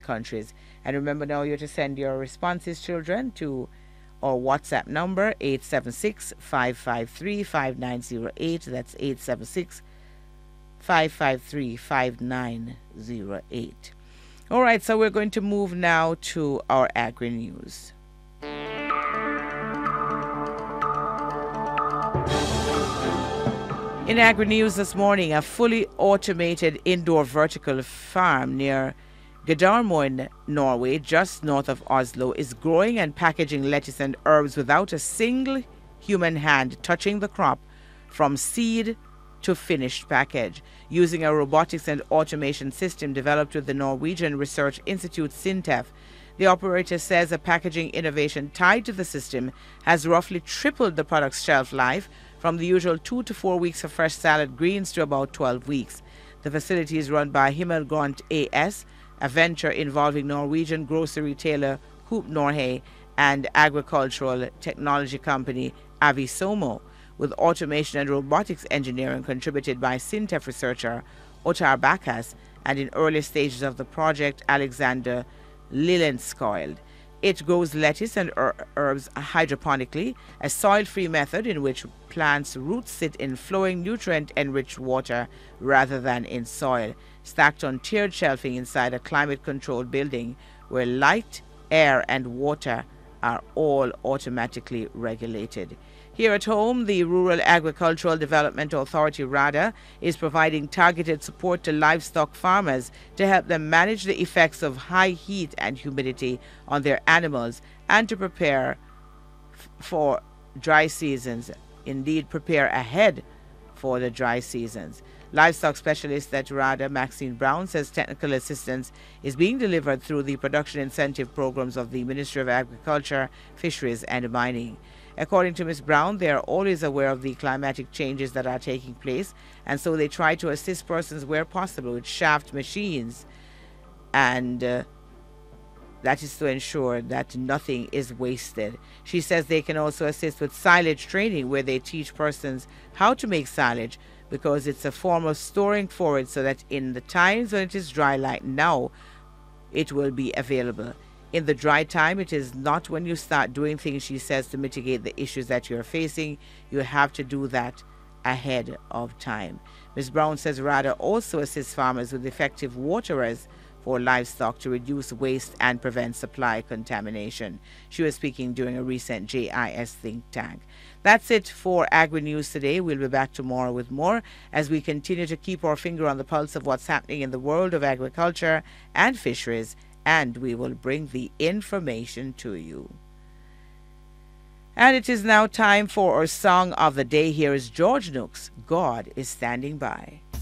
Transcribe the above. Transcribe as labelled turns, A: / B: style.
A: countries. And remember now, you're to send your responses, children, to our WhatsApp number 876-553-5908. That's 876-553-5908. All right, so we're going to move now to our agri news. In agri news this morning, a fully automated indoor vertical farm near Gardermoen, Norway, just north of Oslo, is growing and packaging lettuce and herbs without a single human hand touching the crop from seed to finished package, using a robotics and automation system developed with the Norwegian Research Institute SINTEF. The operator says a packaging innovation tied to the system has roughly tripled the product's shelf life from the usual 2 to 4 weeks of fresh salad greens to about 12 weeks. The facility is run by Himmelgront AS, a venture involving Norwegian grocery retailer Coop Norge and agricultural technology company Avisomo, with automation and robotics engineering contributed by SINTEF researcher Ottar Bakas, and in early stages of the project, Alexander Lillenskold. It grows lettuce and herbs hydroponically, a soil-free method in which plants' roots sit in flowing, nutrient-enriched water rather than in soil, stacked on tiered shelving inside a climate-controlled building where light, air, and water are all automatically regulated. Here at home, the Rural Agricultural Development Authority, RADA, is providing targeted support to livestock farmers to help them manage the effects of high heat and humidity on their animals and to prepare for dry seasons. Indeed, prepare ahead for the dry seasons. Livestock specialist at RADA, Maxine Brown, says technical assistance is being delivered through the production incentive programs of the Ministry of Agriculture, Fisheries and Mining. According to Ms. Brown, they are always aware of the climatic changes that are taking place, and so they try to assist persons where possible with shaft machines, and that is to ensure that nothing is wasted. She says they can also assist with silage training, where they teach persons how to make silage, because it's a form of storing forage so that in the times when it is dry like now, it will be available. In the dry time, it is not when you start doing things, she says, to mitigate the issues that you're facing. You have to do that ahead of time. Ms. Brown says RADA also assists farmers with effective waterers for livestock to reduce waste and prevent supply contamination. She was speaking during a recent JIS think tank. That's it for Agri News today. We'll be back tomorrow with more as we continue to keep our finger on the pulse of what's happening in the world of agriculture and fisheries, and we will bring the information to you. And it is now time for our song of the day. Here is George Nooks, God is Standing By.